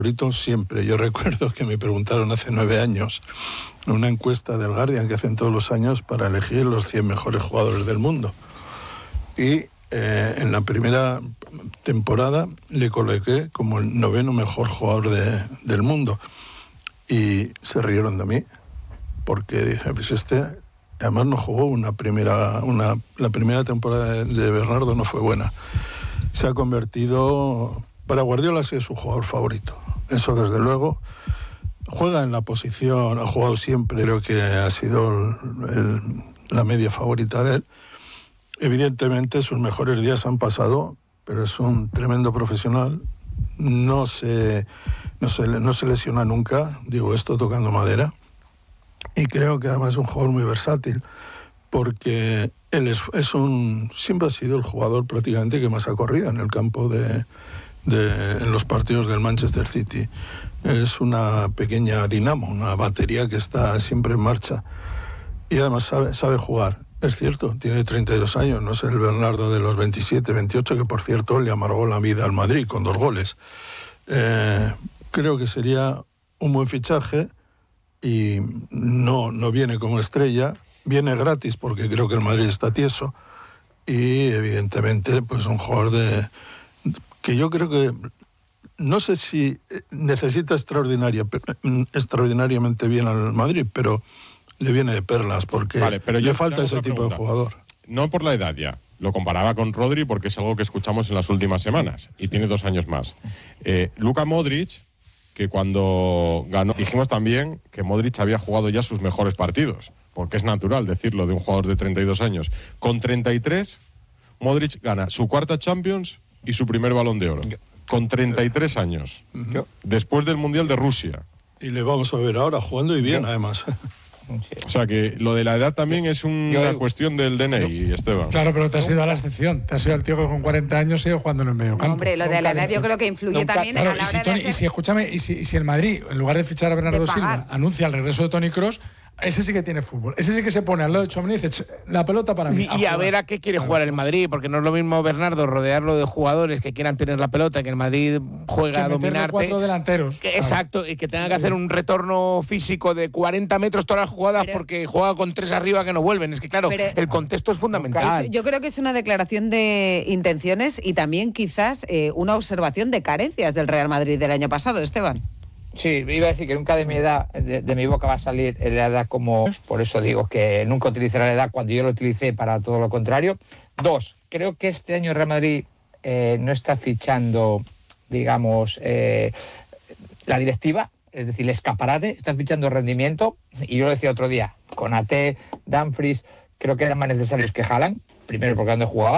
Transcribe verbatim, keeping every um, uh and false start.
favorito siempre. Yo recuerdo que me preguntaron hace nueve años en una encuesta del Guardian que hacen todos los años para elegir los cien mejores jugadores del mundo. Y eh, en la primera temporada le coloqué como el noveno mejor jugador de, del mundo. Y se rieron de mí, porque dije, pues este, además no jugó una primera, una, la primera temporada de Bernardo no fue buena. Se ha convertido, para Guardiola sí es su jugador favorito. Eso desde luego. Juega en la posición, ha jugado siempre, creo que ha sido el, el, la media favorita de él. Evidentemente sus mejores días han pasado, pero es un tremendo profesional. No se, no se, no se lesiona nunca, digo esto tocando madera. Y creo que además es un jugador muy versátil, porque él es, es un, siempre ha sido el jugador prácticamente que más ha corrido en el campo de, de en los partidos del Manchester City. Es una pequeña dinamo, una batería que está siempre en marcha. Y además sabe, sabe jugar. Es cierto, tiene treinta y dos años, no es el Bernardo de los veintisiete, veintiocho, que por cierto le amargó la vida al Madrid con dos goles. Eh, creo que sería un buen fichaje y no, no viene como estrella, viene gratis porque creo que el Madrid está tieso y evidentemente pues un jugador de que yo creo que no sé si necesita extraordinaria, extraordinariamente bien al Madrid, pero le viene de perlas porque vale, pero le falta ese tipo pregunta. de jugador. No por la edad ya. Lo comparaba con Rodri porque es algo que escuchamos en las últimas semanas y tiene dos años más. Eh, Luka Modric, que cuando ganó, dijimos también que Modric había jugado ya sus mejores partidos, porque es natural decirlo de un jugador de treinta y dos años. Con treinta y tres, Modric gana su cuarta Champions y su primer Balón de Oro. Con treinta y tres años. Uh-huh. Después del Mundial de Rusia. Y le vamos a ver ahora jugando y bien, además. O sea que lo de la edad también es una yo, cuestión del D N I, Esteban. Claro, pero te has ido a la excepción. Te has ido al tío que con cuarenta años sigue jugando en el medio campo. No, hombre, lo de la edad yo creo que influye Nunca, también claro, a la y si hora Tony, de hacer... y si, escúchame, y si, y si el Madrid, en lugar de fichar a Bernardo Silva, anuncia el regreso de Toni Kroos, ese sí que tiene fútbol. Ese sí que se pone al lado de Tchouaméni y dice, la pelota para mí. Y a, y a ver a qué quiere claro. jugar el Madrid, porque no es lo mismo, Bernardo, rodearlo de jugadores que quieran tener la pelota, que el Madrid juega que a dominarte. cuatro delanteros. Que, claro. Exacto, y que tenga que hacer un retorno físico de cuarenta metros todas las jugadas pero, porque juega con tres arriba que no vuelven. Es que claro, pero, el contexto es fundamental. Es, yo creo que es una declaración de intenciones y también quizás eh, una observación de carencias del Real Madrid del año pasado, Esteban. Sí, iba a decir que nunca de mi edad, de, de mi boca va a salir la edad como... Por eso digo que nunca utilizaré la edad cuando yo lo utilicé para todo lo contrario. Dos, creo que este año el Real Madrid eh, no está fichando, digamos, eh, la directiva, es decir, el escaparate, está fichando rendimiento. Y yo lo decía otro día, Konaté, Dumfries, creo que eran más necesarios que Haaland, primero porque no jugaba.